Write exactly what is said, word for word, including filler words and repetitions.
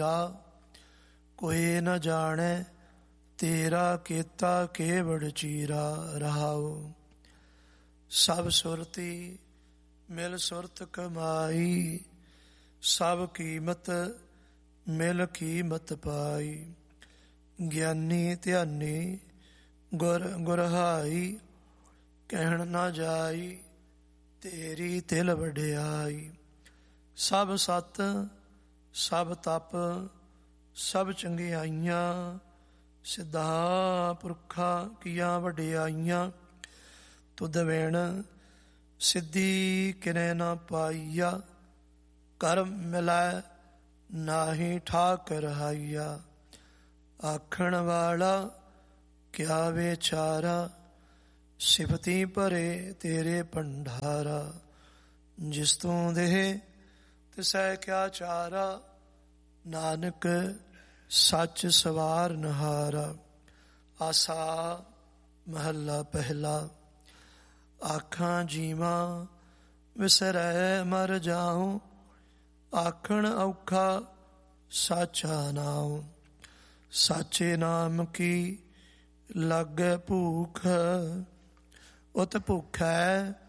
ਕੋਏ ਨ ਜਾਣੈ ਤੇਰਾ ਕੀਤਾ ਕੇਵੜ ਚੀਰਾ। ਰਹਾਉ ਸਭ ਸੁਰਤੀ ਮਿਲ ਸੁਰਤ ਕਮਾਈ, ਸਭ ਕੀਮਤ ਮਿਲ ਕੀਮਤ ਪਾਈ। ਗਿਆਨੀ ਧਿਆਨੀ ਗੁਰ ਗੁਰਹਾਈ, ਕਹਿਣ ਨਾ ਜਾਈ ਤੇਰੀ ਤਿਲ ਵਡਿਆਈ। ਸਭ ਸਤ ਸਭ ਤਪ ਸਭ ਚੰਗਿਆਈਆਂ, ਸਿੱਧਾ ਪੁਰਖਾਂ ਕੀਆਂ ਵਡਿਆਈਆਂ। ਤੁਧ ਬਿਨ ਸਿੱਧੀ ਕਿਨੇ ਨਾ ਪਾਈਆ, ਕਰਮ ਮਿਲੈ ਨਾਹੀ ਠਾਕ ਰਹਾਈਆ। ਆਖਣ ਵਾਲਾ ਕਿਆ ਵਿਚਾਰਾ, ਸਿਫਤੀ ਭਰੇ ਤੇਰੇ ਭੰਡਾਰਾ। ਜਿਸ ਤੂੰ ਦੇਹ ਤਿਸੈ ਕਿਆ ਚਾਰਾ, ਨਾਨਕ ਸੱਚ ਸਵਾਰ ਨਹਾਰਾ। ਆਸਾ ਮਹੱਲਾ ਪਹਿਲਾ। ਆਖਾਂ ਜੀਵਾਂ ਵਿਸਰੈ ਮਰ ਜਾਉ, ਆਖਣ ਔਖਾ ਸਾਚਾ ਨਾਉ। ਸਾਚੇ ਨਾਮ ਕੀ ਲਾਗੈ ਭੂਖ, ਉਤ ਭੁਖੈ